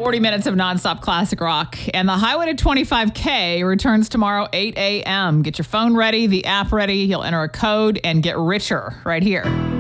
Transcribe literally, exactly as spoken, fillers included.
forty minutes of nonstop classic rock. And the Highway to twenty-five K returns tomorrow, eight a.m. Get your phone ready, the app ready. You'll enter a code and get richer right here.